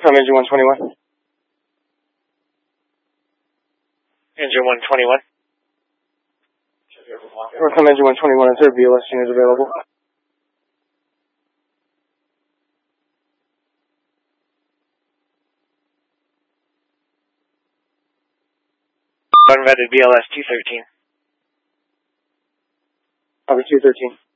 Welcome, Engine 121. Engine 121. Welcome, Engine 121. Is there BLS units available? Unvetted BLS 213. Copy 213.